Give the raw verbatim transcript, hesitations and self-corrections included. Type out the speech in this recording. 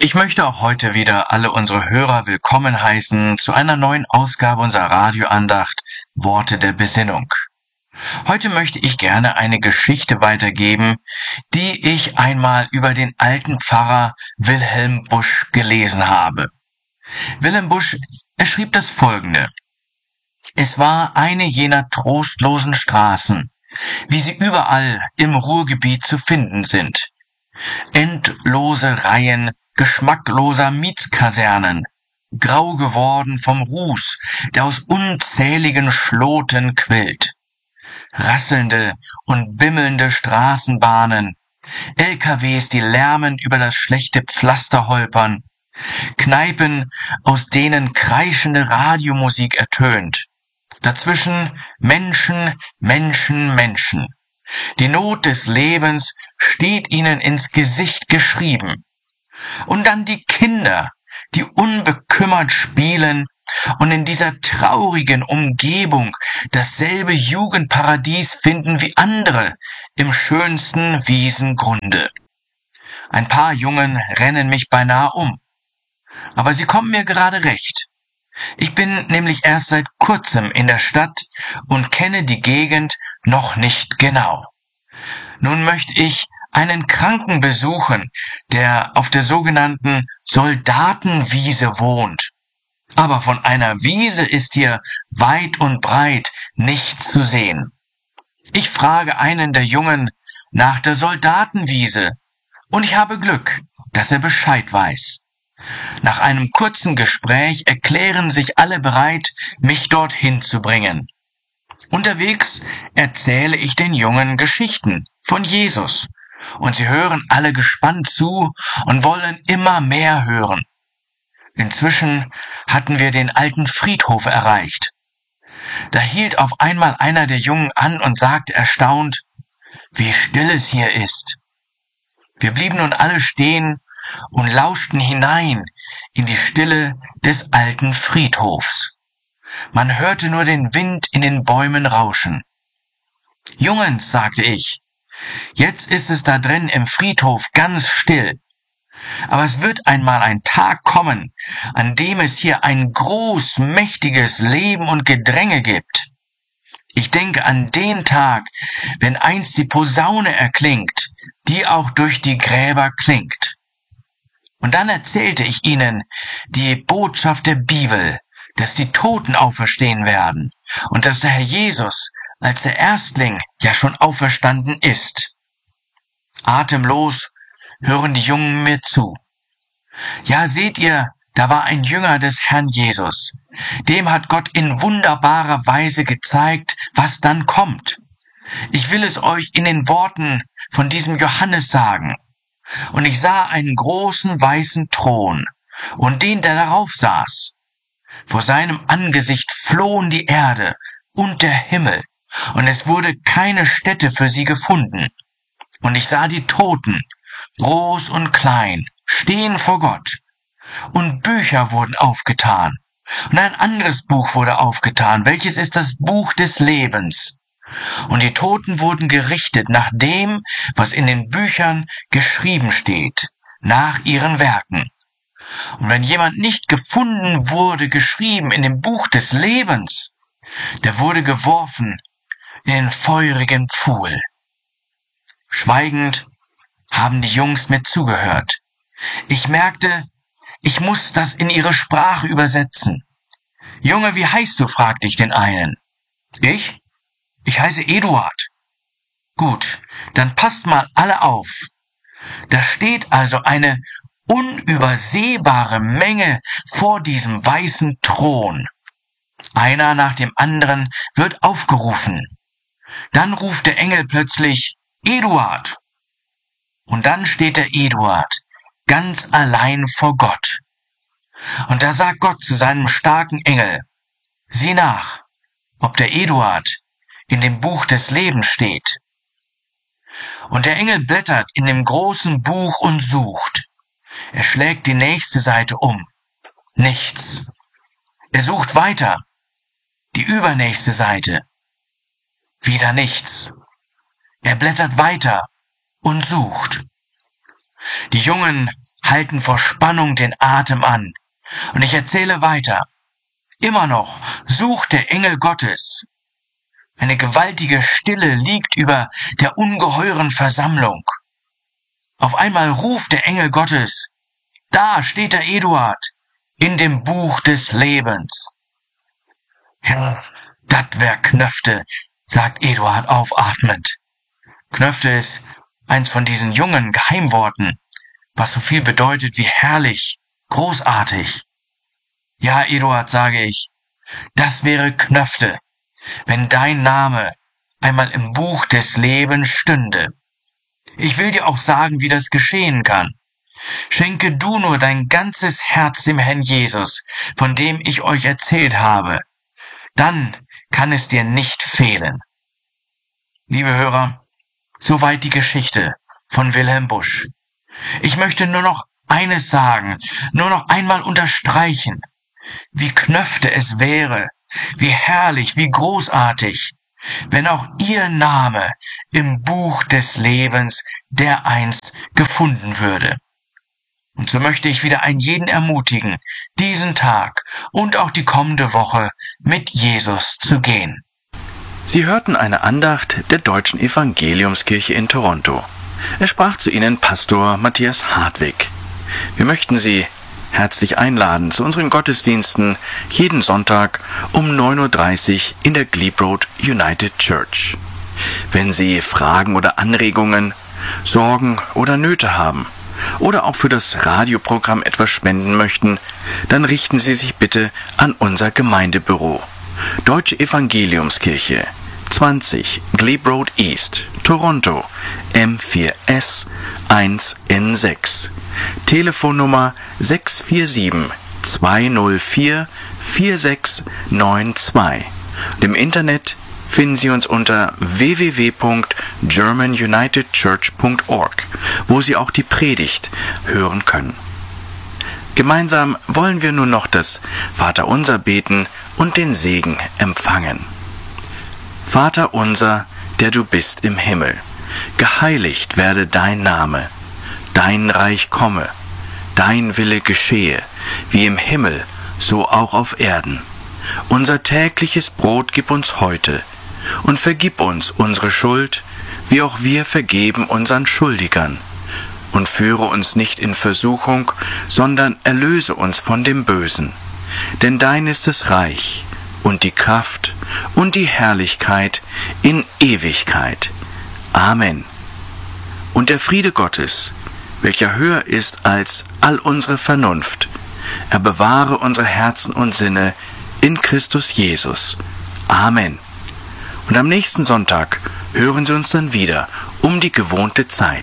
Ich möchte auch heute wieder alle unsere Hörer willkommen heißen zu einer neuen Ausgabe unserer Radioandacht Worte der Besinnung. Heute möchte ich gerne eine Geschichte weitergeben, die ich einmal über den alten Pfarrer Wilhelm Busch gelesen habe. Wilhelm Busch, er schrieb das Folgende: Es war eine jener trostlosen Straßen, wie sie überall im Ruhrgebiet zu finden sind. Endlose Reihen geschmackloser Mietskasernen, grau geworden vom Ruß, der aus unzähligen Schloten quillt. Rasselnde und bimmelnde Straßenbahnen, L K Ws, die lärmend über das schlechte Pflaster holpern, Kneipen, aus denen kreischende Radiomusik ertönt. Dazwischen Menschen, Menschen, Menschen. Die Not des Lebens steht ihnen ins Gesicht geschrieben. Und dann die Kinder, die unbekümmert spielen und in dieser traurigen Umgebung dasselbe Jugendparadies finden wie andere im schönsten Wiesengrunde. Ein paar Jungen rennen mich beinahe um. Aber sie kommen mir gerade recht. Ich bin nämlich erst seit kurzem in der Stadt und kenne die Gegend noch nicht genau. Nun möchte ich einen Kranken besuchen, der auf der sogenannten Soldatenwiese wohnt. Aber von einer Wiese ist hier weit und breit nichts zu sehen. Ich frage einen der Jungen nach der Soldatenwiese und ich habe Glück, dass er Bescheid weiß. Nach einem kurzen Gespräch erklären sich alle bereit, mich dorthin zu bringen. Unterwegs erzähle ich den Jungen Geschichten von Jesus, und sie hören alle gespannt zu und wollen immer mehr hören. Inzwischen hatten wir den alten Friedhof erreicht. Da hielt auf einmal einer der Jungen an und sagte erstaunt, wie still es hier ist. Wir blieben nun alle stehen und lauschten hinein in die Stille des alten Friedhofs. Man hörte nur den Wind in den Bäumen rauschen. Jungens, sagte ich, jetzt ist es da drin im Friedhof ganz still. Aber es wird einmal ein Tag kommen, an dem es hier ein groß, mächtiges Leben und Gedränge gibt. Ich denke an den Tag, wenn einst die Posaune erklingt, die auch durch die Gräber klingt. Und dann erzählte ich ihnen die Botschaft der Bibel, dass die Toten auferstehen werden und dass der Herr Jesus als der Erstling ja schon auferstanden ist. Atemlos hören die Jungen mir zu. Ja, seht ihr, da war ein Jünger des Herrn Jesus. Dem hat Gott in wunderbarer Weise gezeigt, was dann kommt. Ich will es euch in den Worten von diesem Johannes sagen. Und ich sah einen großen weißen Thron und den, der darauf saß. Vor seinem Angesicht flohen die Erde und der Himmel, und es wurde keine Stätte für sie gefunden. Und ich sah die Toten, groß und klein, stehen vor Gott. Und Bücher wurden aufgetan. Und ein anderes Buch wurde aufgetan, welches ist das Buch des Lebens. Und die Toten wurden gerichtet nach dem, was in den Büchern geschrieben steht, nach ihren Werken. Und wenn jemand nicht gefunden wurde, geschrieben in dem Buch des Lebens, der wurde geworfen in den feurigen Pfuhl. Schweigend haben die Jungs mir zugehört. Ich merkte, ich muss das in ihre Sprache übersetzen. Junge, wie heißt du? Fragte ich den einen. Ich? Ich heiße Eduard. Gut, dann passt mal alle auf. Da steht also eine unübersehbare Menge vor diesem weißen Thron. Einer nach dem anderen wird aufgerufen. Dann ruft der Engel plötzlich, Eduard. Und dann steht der Eduard ganz allein vor Gott. Und da sagt Gott zu seinem starken Engel, sieh nach, ob der Eduard in dem Buch des Lebens steht. Und der Engel blättert in dem großen Buch und sucht. Er schlägt die nächste Seite um. Nichts. Er sucht weiter. Die übernächste Seite. Wieder nichts. Er blättert weiter und sucht. Die Jungen halten vor Spannung den Atem an. Und ich erzähle weiter. Immer noch sucht der Engel Gottes. Eine gewaltige Stille liegt über der ungeheuren Versammlung. Auf einmal ruft der Engel Gottes. Da steht der Eduard in dem Buch des Lebens. Ja, dat wär Knöfte, sagt Eduard aufatmend. Knöfte ist eins von diesen jungen Geheimworten, was so viel bedeutet wie herrlich, großartig. Ja, Eduard, sage ich, das wäre Knöfte, wenn dein Name einmal im Buch des Lebens stünde. Ich will dir auch sagen, wie das geschehen kann. Schenke du nur dein ganzes Herz dem Herrn Jesus, von dem ich euch erzählt habe. Dann kann es dir nicht fehlen. Liebe Hörer, soweit die Geschichte von Wilhelm Busch. Ich möchte nur noch eines sagen, nur noch einmal unterstreichen, wie Knöfte es wäre, wie herrlich, wie großartig, wenn auch ihr Name im Buch des Lebens dereinst gefunden würde. Und so möchte ich wieder einen jeden ermutigen, diesen Tag und auch die kommende Woche mit Jesus zu gehen. Sie hörten eine Andacht der Deutschen Evangeliumskirche in Toronto. Es sprach zu Ihnen Pastor Matthias Hartwig. Wir möchten Sie herzlich einladen zu unseren Gottesdiensten jeden Sonntag um neun Uhr dreißig in der Glebe Road United Church. Wenn Sie Fragen oder Anregungen, Sorgen oder Nöte haben oder auch für das Radioprogramm etwas spenden möchten, dann richten Sie sich bitte an unser Gemeindebüro. Deutsche Evangeliumskirche, zwanzig Glebe Road East, Toronto, M vier S eins N sechs. Telefonnummer sechs vier sieben, zwei null vier, vier sechs neun zwei. Und im Internet finden Sie uns unter w w w punkt german united church punkt org, wo Sie auch die Predigt hören können. Gemeinsam wollen wir nun noch das Vaterunser beten und den Segen empfangen. Vater unser, der du bist im Himmel, geheiligt werde dein Name, dein Reich komme, dein Wille geschehe, wie im Himmel, so auch auf Erden. Unser tägliches Brot gib uns heute und vergib uns unsere Schuld, wie auch wir vergeben unseren Schuldigern. Und führe uns nicht in Versuchung, sondern erlöse uns von dem Bösen. Denn dein ist das Reich und die Kraft und die Herrlichkeit in Ewigkeit. Amen. Und der Friede Gottes, welcher höher ist als all unsere Vernunft, er bewahre unsere Herzen und Sinne in Christus Jesus. Amen. Und am nächsten Sonntag hören Sie uns dann wieder um die gewohnte Zeit.